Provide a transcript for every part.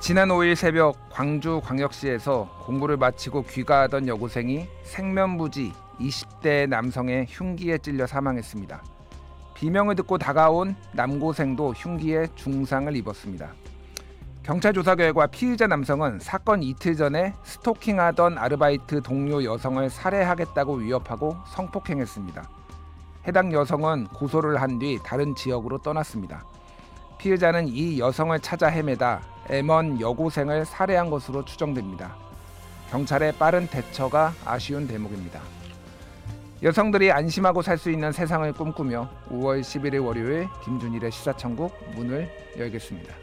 지난 5일 새벽 광주광역시에서 공부를 마치고 귀가하던 여고생이 생면부지 20대 남성의 흉기에 찔려 사망했습니다. 비명을 듣고 다가온 남고생도 흉기에 중상을 입었습니다. 경찰 조사 결과 피의자 남성은 사건 이틀 전에 스토킹하던 아르바이트 동료 여성을 살해하겠다고 위협하고 성폭행했습니다. 해당 여성은 고소를 한 뒤 다른 지역으로 떠났습니다. 피의자는 이 여성을 찾아 헤매다 M1 여고생을 살해한 것으로 추정됩니다. 경찰의 빠른 대처가 아쉬운 대목입니다. 여성들이 안심하고 살 수 있는 세상을 꿈꾸며 5월 11일 월요일 김준일의 시사천국 문을 열겠습니다.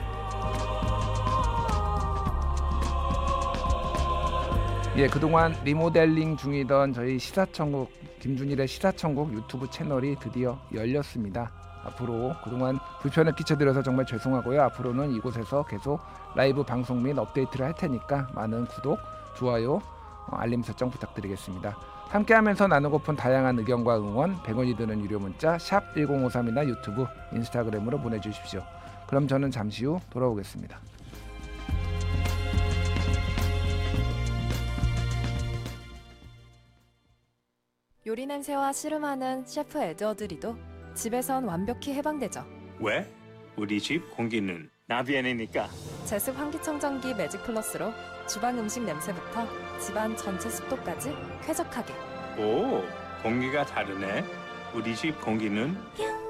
그동안 리모델링 중이던 저희 시사천국 김준일의 시사천국 유튜브 채널이 드디어 열렸습니다. 앞으로 그동안 불편을 끼쳐드려서 정말 죄송하고요. 앞으로는 이곳에서 계속 라이브 방송 및 업데이트를 할 테니까 많은 구독, 좋아요, 알림 설정 부탁드리겠습니다. 함께하면서 나누고픈 다양한 의견과 응원, 100원이 드는 유료 문자 샵 1053이나 유튜브, 인스타그램으로 보내주십시오. 그럼 저는 잠시 후 돌아오겠습니다. 요리 냄새와 씨름하는 셰프 에드워드 리도 집에선 완벽히 해방되죠. 왜? 우리 집 공기는 나비엔이니까. 제습 환기청정기 매직 플러스로 주방 음식 냄새부터 집안 전체 습도까지 쾌적하게. 오, 공기가 다르네. 우리 집 공기는